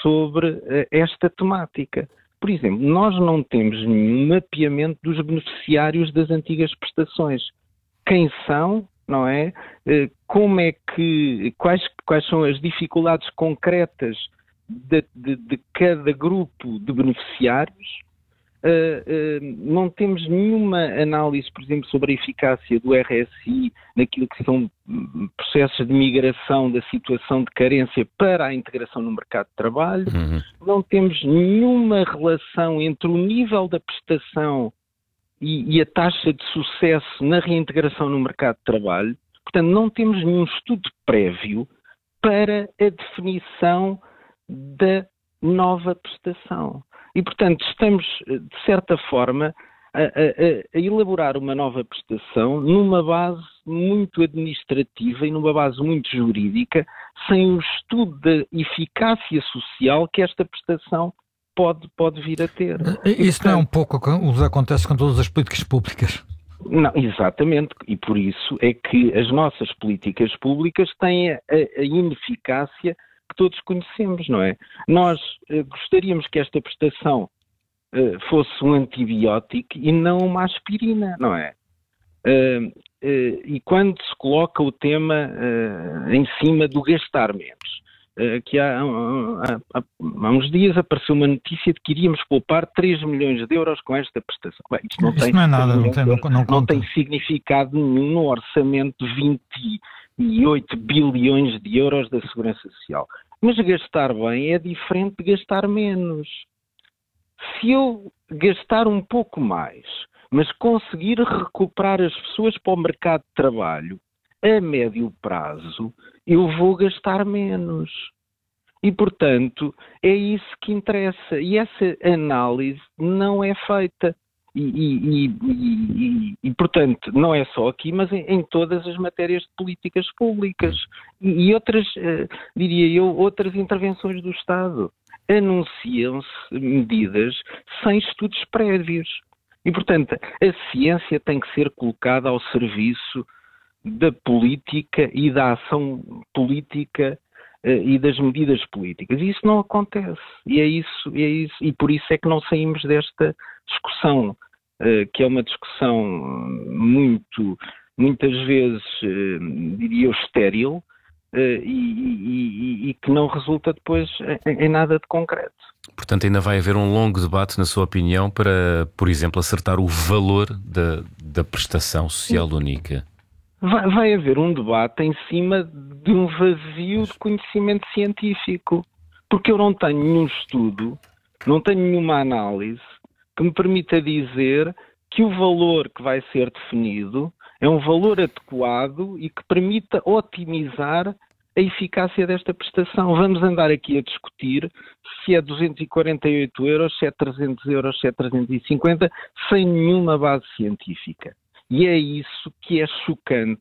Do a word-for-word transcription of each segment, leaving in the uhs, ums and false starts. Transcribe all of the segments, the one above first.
sobre uh, esta temática. Por exemplo, nós não temos nenhum mapeamento dos beneficiários das antigas prestações. Quem são, não é? Uh, como é que, quais, quais são as dificuldades concretas de, de, de cada grupo de beneficiários? Uh, uh, não temos nenhuma análise, por exemplo, sobre a eficácia do R S I naquilo que são processos de migração da situação de carência para a integração no mercado de trabalho. Uhum. Não temos nenhuma relação entre o nível da prestação e, e a taxa de sucesso na reintegração no mercado de trabalho. Portanto, não temos nenhum estudo prévio para a definição da nova prestação. E, portanto, estamos, de certa forma, a, a, a elaborar uma nova prestação numa base muito administrativa e numa base muito jurídica, sem o estudo da eficácia social que esta prestação pode, pode vir a ter. Isso e, portanto, não é um pouco o que acontece com todas as políticas públicas? Não, exatamente. E por isso é que as nossas políticas públicas têm a, a ineficácia que todos conhecemos, não é? Nós uh, gostaríamos que esta prestação uh, fosse um antibiótico e não uma aspirina, não é? Uh, uh, e quando se coloca o tema uh, em cima do gastar menos, uh, que há, há, há, há uns dias apareceu uma notícia de que iríamos poupar três milhões de euros com esta prestação. Bem, isto não, isto tem, não é nada, não tem, não, não, não tem significado nenhum no orçamento de vinte e oito bilhões de euros da Segurança Social. Mas gastar bem é diferente de gastar menos. Se eu gastar um pouco mais, mas conseguir recuperar as pessoas para o mercado de trabalho a médio prazo, eu vou gastar menos. E, portanto, é isso que interessa. E essa análise não é feita. E, e, e, e, e, portanto, não é só aqui, mas em, em todas as matérias de políticas públicas e, e outras, eh, diria eu, outras intervenções do Estado. Anunciam-se medidas sem estudos prévios. E, portanto, a ciência tem que ser colocada ao serviço da política e da ação política eh, e das medidas políticas. E isso não acontece. E é isso, é isso, e por isso é que não saímos desta discussão, uh, que é uma discussão muito, muitas vezes, uh, diria eu, estéril, uh, e, e, e que não resulta depois em, em nada de concreto. Portanto, ainda vai haver um longo debate, na sua opinião, para, por exemplo, acertar o valor da, da prestação social única? Vai, vai haver um debate em cima de um vazio de conhecimento científico, porque eu não tenho nenhum estudo, não tenho nenhuma análise que me permita dizer que o valor que vai ser definido é um valor adequado e que permita otimizar a eficácia desta prestação. Vamos andar aqui a discutir se é duzentos e quarenta e oito euros, se é trezentos euros, se é trezentos e cinquenta, sem nenhuma base científica. E é isso que é chocante,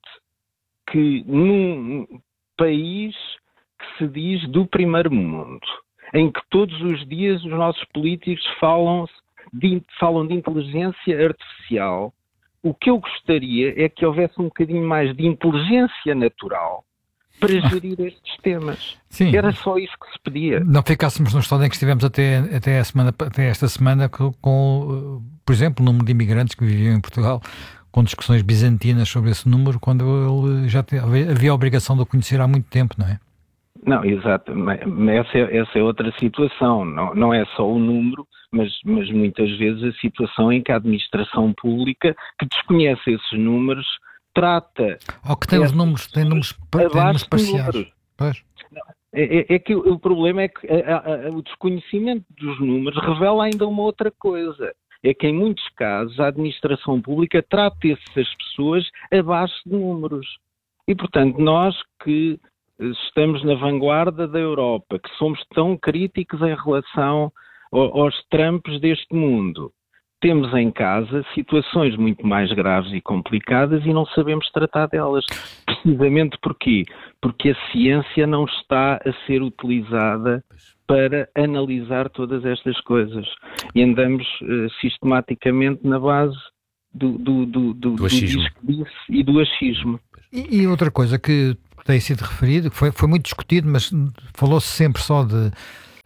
que num país que se diz do primeiro mundo, em que todos os dias os nossos políticos falam de, falam de inteligência artificial, o que eu gostaria é que houvesse um bocadinho mais de inteligência natural para gerir estes temas. Sim. Era só isso que se pedia. Não ficássemos no estado em que estivemos até, até, a semana, até esta semana com, com, por exemplo, o número de imigrantes que viviam em Portugal, com discussões bizantinas sobre esse número, quando ele já te, havia a obrigação de o conhecer há muito tempo, não é? Não, exato. Essa é, essa é outra situação. Não, não é só o número, mas, mas muitas vezes a situação em que a administração pública, que desconhece esses números, trata... Ou que tem os números, tem números, tem números parciais. Pois. É, é, é que o, o problema é que a, a, a, o desconhecimento dos números revela ainda uma outra coisa. É que em muitos casos a administração pública trata essas pessoas abaixo de números. E, portanto, nós que estamos na vanguarda da Europa, que somos tão críticos em relação aos Trumps deste mundo, temos em casa situações muito mais graves e complicadas e não sabemos tratar delas. Precisamente porquê? Porque a ciência não está a ser utilizada para analisar todas estas coisas. E andamos uh, sistematicamente na base do, do, do, do, do discurso e do achismo. E, e outra coisa que tem sido referido, que foi, foi muito discutido, mas falou-se sempre só de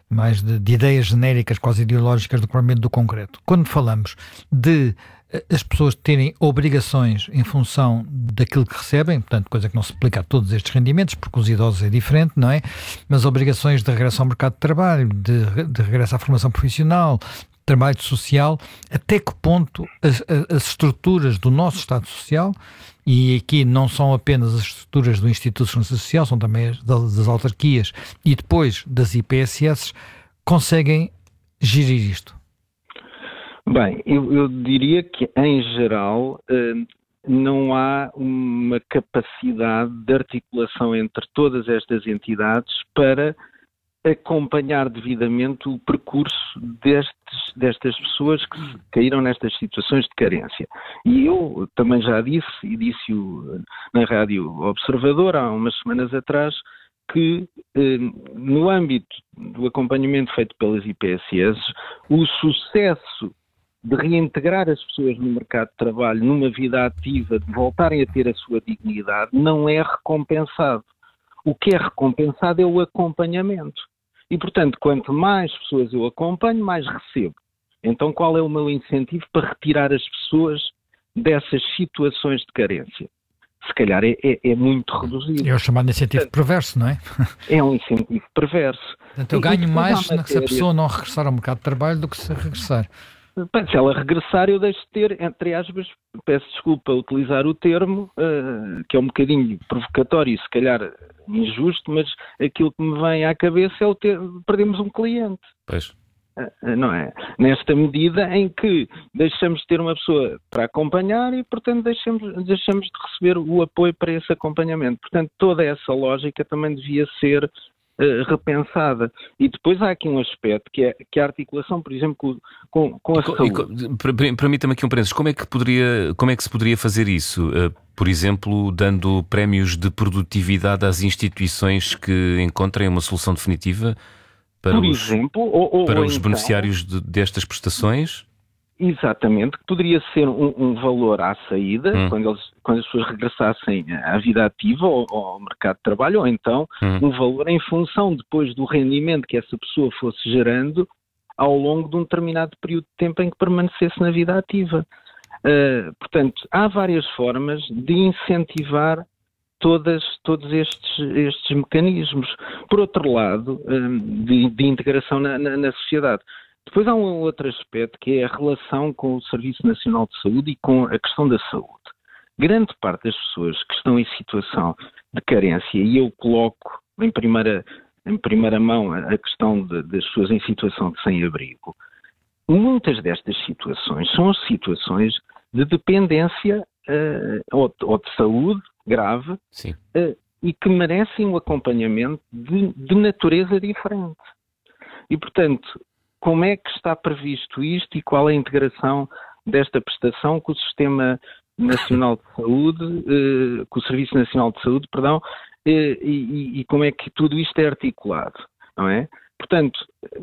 mais de, de ideias genéricas, quase ideológicas, do que propriamente do concreto. Quando falamos de as pessoas terem obrigações em função daquilo que recebem, portanto, coisa que não se aplica a todos estes rendimentos, porque os idosos é diferente, não é? Mas obrigações de regresso ao mercado de trabalho, de, de regresso à formação profissional, trabalho social, até que ponto as, as estruturas do nosso Estado Social, e aqui não são apenas as estruturas do Instituto de Segurança Social, são também as das autarquias e depois das I P S S, conseguem gerir isto? Bem, eu, eu diria que, em geral, eh, não há uma capacidade de articulação entre todas estas entidades para acompanhar devidamente o percurso destes, destas pessoas que caíram nestas situações de carência. E eu também já disse, e disse-o na Rádio Observador há umas semanas atrás, que eh, no âmbito do acompanhamento feito pelas I P S S, o sucesso de reintegrar as pessoas no mercado de trabalho, numa vida ativa, de voltarem a ter a sua dignidade, não é recompensado. O que é recompensado é o acompanhamento. E, portanto, quanto mais pessoas eu acompanho, mais recebo. Então, qual é o meu incentivo para retirar as pessoas dessas situações de carência? Se calhar é, é, é muito reduzido. É o chamado incentivo portanto, perverso, não é? É um incentivo perverso. Portanto, eu ganho mais matéria... se a pessoa não regressar ao mercado de trabalho do que se regressar. Se ela regressar, eu deixo de ter, entre aspas, peço desculpa utilizar o termo, uh, que é um bocadinho provocatório e se calhar injusto, mas aquilo que me vem à cabeça é o ter, perdemos um cliente. Pois. Uh, não é? Nesta medida em que deixamos de ter uma pessoa para acompanhar e, portanto, deixamos, deixamos de receber o apoio para esse acompanhamento. Portanto, toda essa lógica também devia ser Uh, repensada. E depois há aqui um aspecto que é, que é a articulação, por exemplo, com, com a saúde. Permita-me aqui um parênteses. Como é que poderia, como é que se poderia fazer isso? Uh, por exemplo, dando prémios de produtividade às instituições que encontrem uma solução definitiva para por os, exemplo, ou, ou, para ou os então, beneficiários de, destas prestações? Exatamente, que poderia ser um, um valor à saída, hum. quando, eles, quando as pessoas regressassem à vida ativa ou, ou ao mercado de trabalho, ou então hum. um valor em função depois do rendimento que essa pessoa fosse gerando ao longo de um determinado período de tempo em que permanecesse na vida ativa. Uh, portanto, há várias formas de incentivar todas, todos estes, estes mecanismos. Por outro lado, um, de, de integração na, na, na sociedade. Depois há um outro aspecto que é a relação com o Serviço Nacional de Saúde e com a questão da saúde. Grande parte das pessoas que estão em situação de carência, e eu coloco em primeira, em primeira mão a questão de, das pessoas em situação de sem-abrigo, muitas destas situações são situações de dependência uh, ou, ou de saúde grave uh, e que merecem um acompanhamento de, de natureza diferente. E, portanto, como é que está previsto isto e qual é a integração desta prestação com o Sistema Nacional de Saúde, eh, com o Serviço Nacional de Saúde, perdão, eh, e, e como é que tudo isto é articulado, não é? Portanto,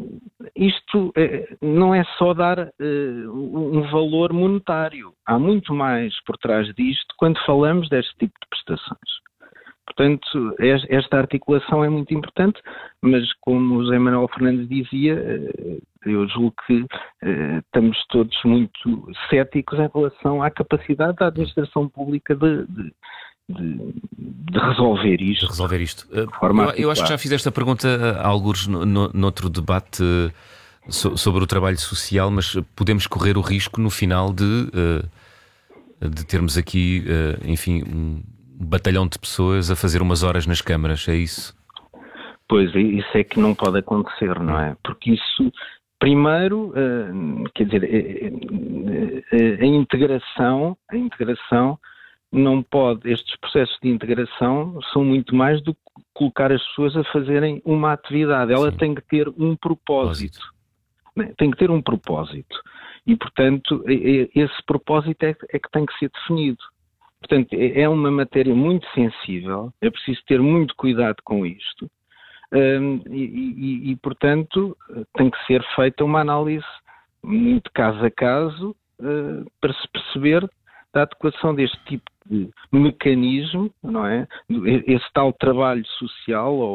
isto eh, não é só dar eh, um valor monetário. Há muito mais por trás disto quando falamos deste tipo de prestações. Portanto, esta articulação é muito importante, mas como o José Manuel Fernandes dizia, eu julgo que estamos todos muito céticos em relação à capacidade da administração pública de, de, de, de resolver isto. De resolver isto. Eu, eu acho que já fiz esta pergunta a alguns no, no, noutro debate so, sobre o trabalho social, mas podemos correr o risco no final de, de termos aqui, enfim, um batalhão de pessoas a fazer umas horas nas câmaras, é isso? Pois, isso é que não pode acontecer, não é? Porque isso, primeiro, uh, quer dizer, a, a, a integração, a integração não pode, estes processos de integração são muito mais do que colocar as pessoas a fazerem uma atividade. Ela Sim. tem que ter um propósito. propósito. Tem que ter um propósito. E, portanto, esse propósito é, é que tem que ser definido. Portanto, é uma matéria muito sensível, é preciso ter muito cuidado com isto um, e, e, e, portanto, tem que ser feita uma análise muito caso a caso uh, para se perceber da adequação deste tipo de mecanismo, não é? Esse tal trabalho social ou,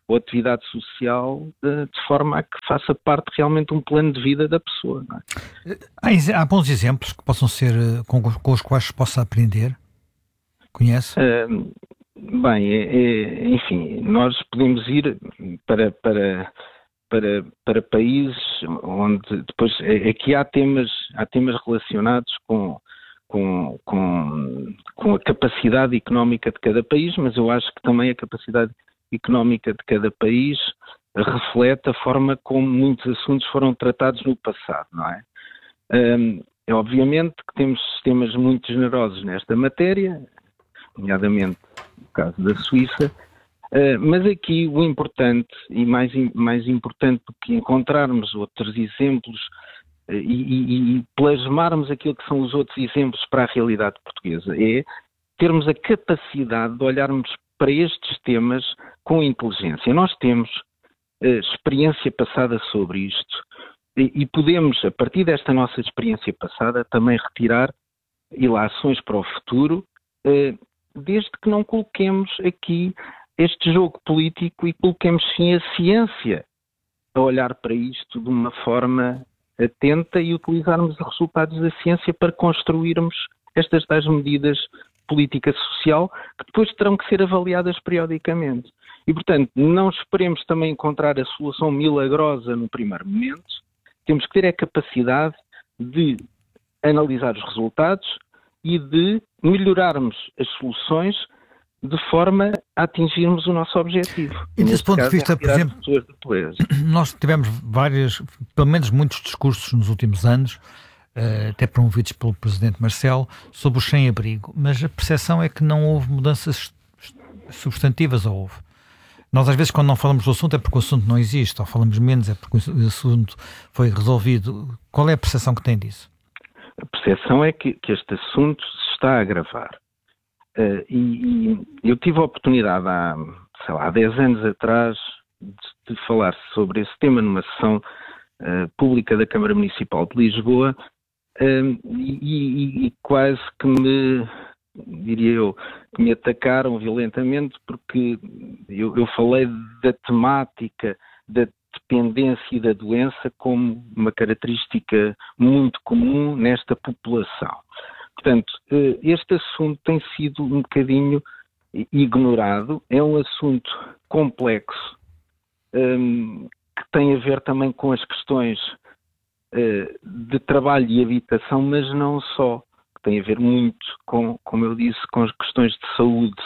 ou atividade social de, de forma a que faça parte realmente de um plano de vida da pessoa. Não é? Há, há bons exemplos que possam ser, com, com os quais se possa aprender? Conhece? Uh, bem, é, é, enfim, nós podemos ir para, para, para, para países onde depois aqui há temas, há temas relacionados com, com, com, com a capacidade económica de cada país, mas eu acho que também a capacidade económica de cada país reflete a forma como muitos assuntos foram tratados no passado, não é? Um, é obviamente que temos sistemas muito generosos nesta matéria, nomeadamente no caso da Suíça, uh, mas aqui o importante, e mais, mais importante do que encontrarmos outros exemplos uh, e, e, e plasmarmos aquilo que são os outros exemplos para a realidade portuguesa, é termos a capacidade de olharmos para estes temas com inteligência. Nós temos uh, experiência passada sobre isto e, e podemos, a partir desta nossa experiência passada, também retirar ilações para o futuro, uh, desde que não coloquemos aqui este jogo político e coloquemos sim a ciência a olhar para isto de uma forma atenta e utilizarmos os resultados da ciência para construirmos estas tais medidas política social, que depois terão que ser avaliadas periodicamente. E, portanto, não esperemos também encontrar a solução milagrosa no primeiro momento. Temos que ter a capacidade de analisar os resultados e de melhorarmos as soluções de forma a atingirmos o nosso objetivo. E desse ponto de vista, por exemplo, nós tivemos várias, pelo menos muitos discursos nos últimos anos, até promovidos pelo Presidente Marcelo, sobre o sem-abrigo, mas a percepção é que não houve mudanças substantivas, ou houve. Nós às vezes quando não falamos do assunto é porque o assunto não existe, ou falamos menos é porque o assunto foi resolvido. Qual é a percepção que tem disso? A percepção é que, que este assunto se está a agravar. Uh, e, e eu tive a oportunidade há, sei lá, há dez anos atrás de, de falar sobre esse tema numa sessão uh, pública da Câmara Municipal de Lisboa, Uh, e, e, e quase que me, diria eu, que me atacaram violentamente porque eu, eu falei da temática da dependência e da doença como uma característica muito comum nesta população. Portanto, uh, este assunto tem sido um bocadinho ignorado, é um assunto complexo, um, que tem a ver também com as questões de trabalho e habitação, mas não só, que tem a ver muito com, como eu disse, com as questões de saúde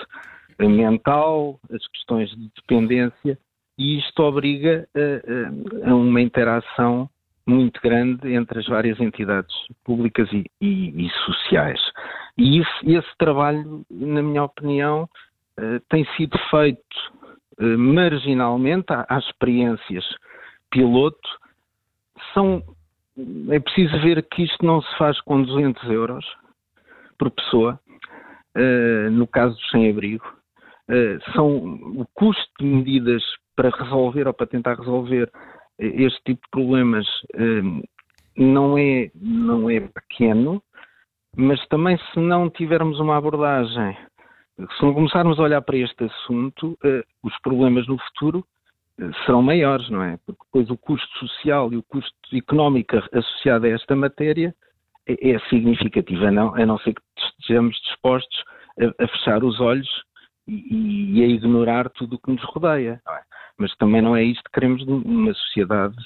mental, as questões de dependência, e isto obriga a, a uma interação muito grande entre as várias entidades públicas e, e, e sociais. E isso, esse trabalho, na minha opinião, tem sido feito marginalmente. Há, há experiências piloto, são É preciso ver que isto não se faz com duzentos euros por pessoa, uh, no caso do sem-abrigo. Uh, são o custo de medidas para resolver ou para tentar resolver este tipo de problemas uh, não é, não é pequeno, mas também se não tivermos uma abordagem, se não começarmos a olhar para este assunto, uh, os problemas no futuro serão maiores, não é? Porque depois o custo social e o custo económico associado a esta matéria é, é significativo, a não, a não ser que estejamos dispostos a, a fechar os olhos e, e a ignorar tudo o que nos rodeia. Não é? Mas também não é isto que queremos numa sociedade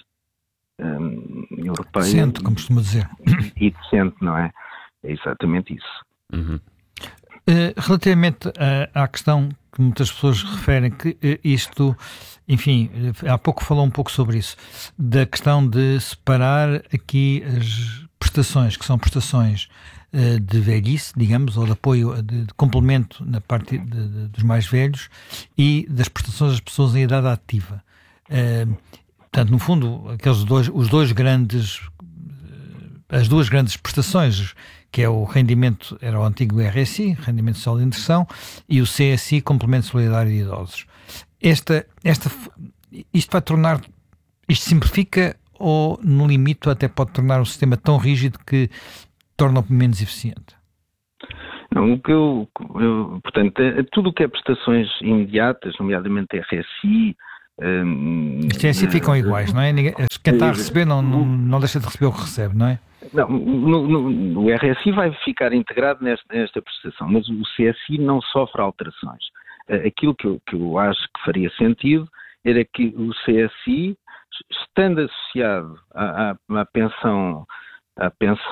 hum, europeia. Decente, como costuma dizer. E, e decente, não é? É exatamente isso. Uhum. Uh, relativamente à, à questão que muitas pessoas referem, que uh, isto, enfim, uh, há pouco falou um pouco sobre isso, da questão de separar aqui as prestações, que são prestações uh, de velhice, digamos, ou de apoio, de, de complemento na parte de, de, dos mais velhos, e das prestações das pessoas em idade ativa. Uh, portanto, no fundo, aqueles dois, os dois grandes, uh, as duas grandes prestações, que é o rendimento, era o antigo R S I, Rendimento Social de Inserção, e o C S I, Complemento Solidário de Idosos. Esta, esta, isto vai tornar, isto simplifica ou, no limite, até pode tornar o sistema tão rígido que torna-o menos eficiente? Não, o que eu, eu portanto, tudo o que é prestações imediatas, nomeadamente R S I, Um, Isto é assim, ficam iguais, não é? Quem está a receber não, não, não deixa de receber o que recebe, não é? Não, no, no, o R S I vai ficar integrado nesta, nesta prestação, mas o C S I não sofre alterações. Aquilo que eu, que eu acho que faria sentido era que o C S I, estando associado à, à, à pensão, à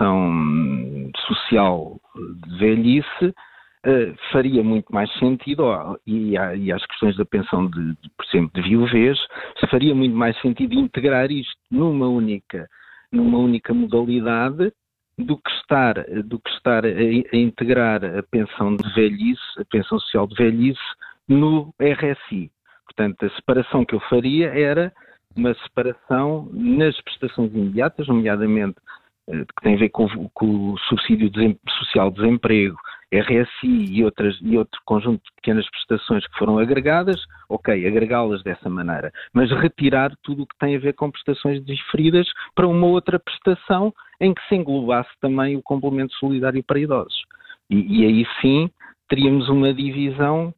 pensão social de velhice, uh, faria muito mais sentido, oh, e, à, e às questões da pensão de, de, por exemplo, de viuvez, faria muito mais sentido integrar isto numa única, numa única modalidade do que estar, do que estar a, a integrar a pensão de velhice, a pensão social de velhice, no R S I. Portanto, a separação que eu faria era uma separação nas prestações imediatas, nomeadamente que tem a ver com, com o subsídio de social de desemprego, R S I e, outras, e outro conjunto de pequenas prestações que foram agregadas, ok, agregá-las dessa maneira, mas retirar tudo o que tem a ver com prestações diferidas para uma outra prestação em que se englobasse também o complemento solidário para idosos. E, e aí sim teríamos uma divisão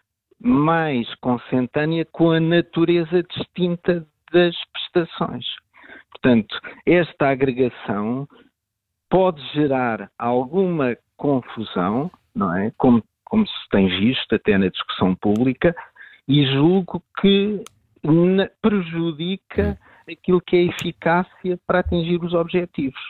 mais consentânea com a natureza distinta das prestações. Portanto, esta agregação pode gerar alguma confusão, não é? Como, como se tem visto até na discussão pública, e julgo que na, prejudica aquilo que é a eficácia para atingir os objetivos.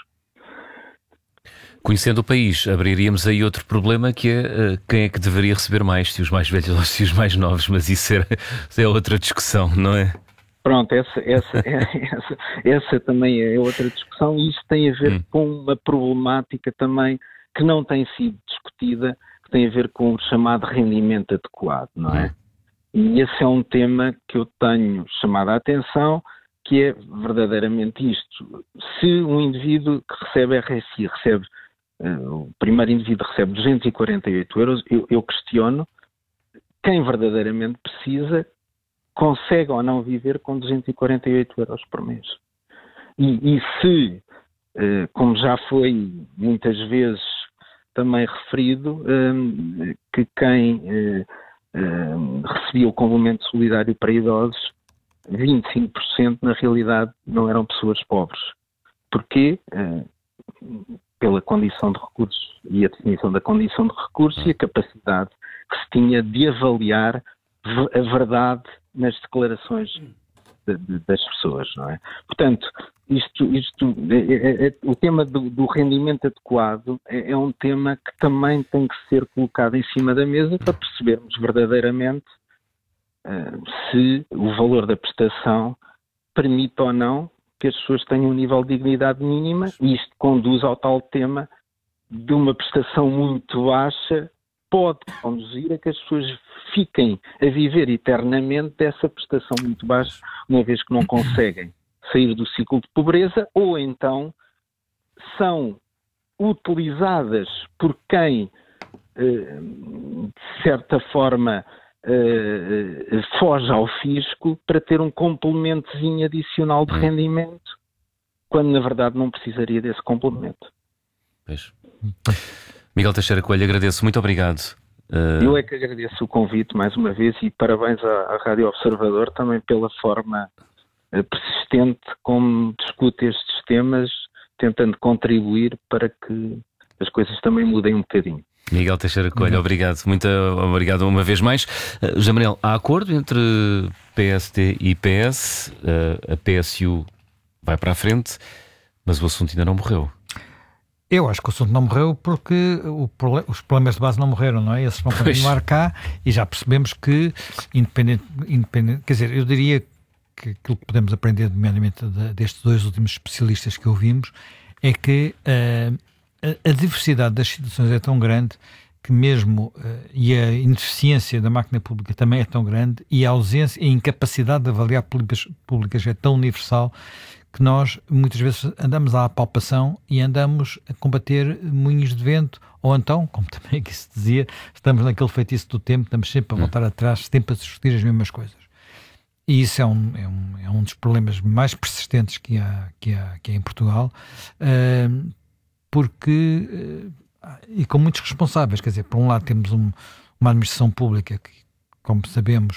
Conhecendo o país, abriríamos aí outro problema, que é uh, quem é que deveria receber mais, se os mais velhos ou se os mais novos, mas isso é, é outra discussão, não é? Pronto, essa, essa, essa, essa também é outra discussão, e isto tem a ver hum. com uma problemática também que não tem sido discutida, que tem a ver com o chamado rendimento adequado, não é? Hum. E esse é um tema que eu tenho chamado a atenção, que é verdadeiramente isto. Se um indivíduo que recebe R S I, recebe, uh, o primeiro indivíduo recebe duzentos e quarenta e oito euros, eu, eu questiono quem verdadeiramente precisa, consegue ou não viver com duzentos e quarenta e oito euros por mês. E, e se, uh, como já foi muitas vezes também referido, um, que quem uh, uh, recebia o complemento solidário para idosos, vinte e cinco por cento na realidade não eram pessoas pobres. Porquê? Uh, pela condição de recursos e a definição da condição de recursos e a capacidade que se tinha de avaliar a verdade nas declarações de, de, das pessoas, não é? Portanto, isto, isto, é, é, é, o tema do, do rendimento adequado é, é um tema que também tem que ser colocado em cima da mesa para percebermos verdadeiramente uh, se o valor da prestação permite ou não que as pessoas tenham um nível de dignidade mínima, e isto conduz ao tal tema de uma prestação muito baixa pode conduzir a que as pessoas fiquem a viver eternamente dessa prestação muito baixa, uma vez que não conseguem sair do ciclo de pobreza, ou então são utilizadas por quem, de certa forma, foge ao fisco para ter um complementozinho adicional de rendimento, quando na verdade não precisaria desse complemento. Pois. Miguel Teixeira Coelho, agradeço, muito obrigado. Uh... Eu é que agradeço o convite mais uma vez, e parabéns à, à Rádio Observador também pela forma uh, persistente como discute estes temas, tentando contribuir para que as coisas também mudem um bocadinho. Miguel Teixeira Coelho, uhum. obrigado, muito obrigado uma vez mais. Uh, José Manuel, há acordo entre P S D e P S, uh, a P S U vai para a frente, mas o assunto ainda não morreu. Eu acho que o assunto não morreu porque o, os problemas de base não morreram, não é? Esses vão continuar pois. cá, e já percebemos que, independente, independente, quer dizer, eu diria que aquilo que podemos aprender, nomeadamente destes dois últimos especialistas que ouvimos, é que uh, a, a diversidade das situações é tão grande que mesmo, uh, e a ineficiência da máquina pública também é tão grande, e a ausência e a incapacidade de avaliar políticas públicas é tão universal, que nós muitas vezes andamos à palpação e andamos a combater moinhos de vento, ou então, como também aqui se dizia, estamos naquele feitiço do tempo, estamos sempre a voltar atrás, sempre a discutir as mesmas coisas. E isso é um, é um, é um dos problemas mais persistentes que há, que há, que há em Portugal, uh, porque, uh, e com muitos responsáveis, quer dizer, por um lado temos um, uma administração pública que, como sabemos,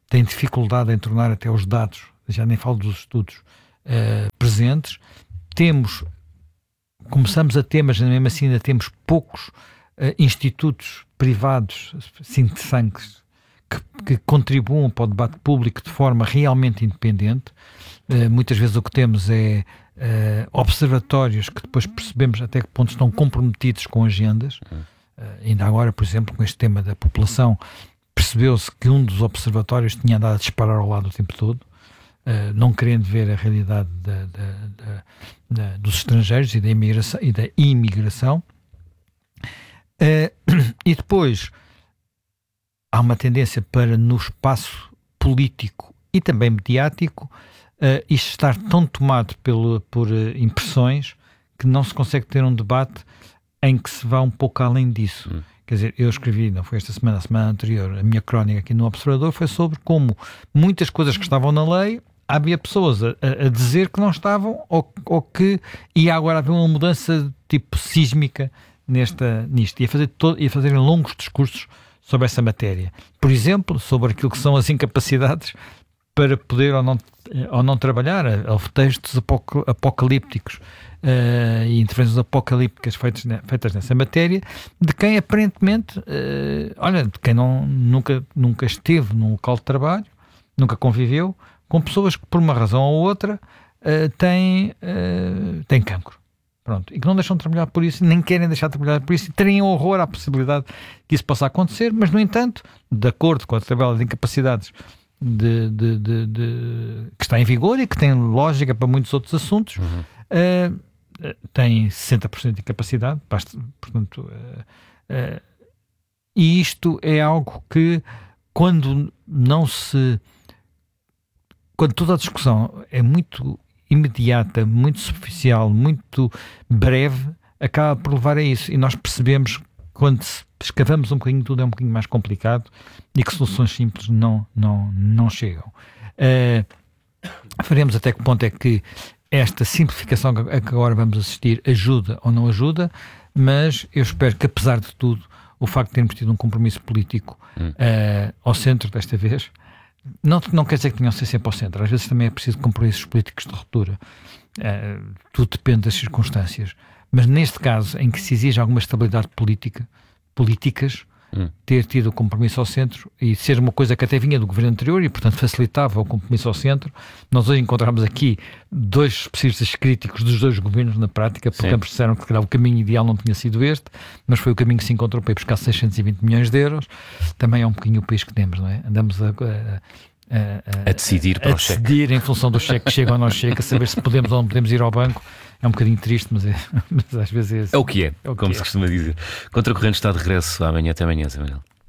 tem dificuldade em tornar até os dados, já nem falo dos estudos, uh, presentes. Temos, começamos a ter, mas mesmo assim ainda temos poucos uh, institutos privados, think tanks, que, que contribuam para o debate público de forma realmente independente. Uh, muitas vezes o que temos é uh, observatórios que depois percebemos até que ponto estão comprometidos com agendas. Uh, ainda agora, por exemplo, com este tema da população, percebeu-se que um dos observatórios tinha andado a disparar ao lado o tempo todo, uh, não querendo ver a realidade da, da, da, da, dos estrangeiros e da imigração. E da imigração. Uh, e depois há uma tendência para, no espaço político e também mediático, uh, isto estar tão tomado pelo, por uh, impressões que não se consegue ter um debate em que se vá um pouco além disso. Hum. Quer dizer, eu escrevi, não foi esta semana, a semana anterior, a minha crónica aqui no Observador foi sobre como muitas coisas que estavam na lei, havia pessoas a, a dizer que não estavam, ou, ou que ia agora haver uma mudança tipo sísmica nesta, nisto. Ia fazer, todo, ia fazer longos discursos sobre essa matéria. Por exemplo, sobre aquilo que são as incapacidades para poder ou não, ou não trabalhar, houve textos apocalípticos uh, e intervenções apocalípticas feitas, feitas nessa matéria, de quem aparentemente, uh, olha, de quem não, nunca, nunca esteve num local de trabalho, nunca conviveu, com pessoas que por uma razão ou outra uh, têm, uh, têm cancro. Pronto, e que não deixam de trabalhar por isso, nem querem deixar de trabalhar por isso, e teriam horror à possibilidade que isso possa acontecer, mas, no entanto, de acordo com a tabela de incapacidades de, de, de, de, que está em vigor e que tem lógica para muitos outros assuntos, uhum. uh, tem sessenta por cento de incapacidade, basta, portanto, uh, uh, e isto é algo que, quando não se... quando toda a discussão é muito imediata, muito superficial, muito breve, acaba por levar a isso. E nós percebemos que quando escavamos um bocadinho tudo é um bocadinho mais complicado e que soluções simples não, não, não chegam. Uh, faremos até que ponto é que esta simplificação a que agora vamos assistir ajuda ou não ajuda, mas eu espero que, apesar de tudo, o facto de termos tido um compromisso político uh, ao centro desta vez, Não, não quer dizer que tenham de ser sempre ao centro. Às vezes também é preciso compromissos políticos de ruptura. Uh, tudo depende das circunstâncias. Mas neste caso, em que se exige alguma estabilidade política, políticas, hum. ter tido o compromisso ao centro e ser uma coisa que até vinha do governo anterior e, portanto, facilitava o compromisso ao centro. Nós hoje encontramos aqui dois especialistas críticos dos dois governos na prática, porque ambos disseram que o caminho ideal não tinha sido este, mas foi o caminho que se encontrou para ir buscar seiscentos e vinte milhões de euros. Também é um bocadinho o país que temos, não é? Andamos a... a A, a, a decidir, para a, a decidir em função do cheque que chega ou não chega, saber se podemos ou não podemos ir ao banco. É um bocadinho triste, mas, é, mas às vezes é, é o que é, é o que como é. se costuma dizer. Contracorrente está de regresso amanhã. Até amanhã, Zé Manuel.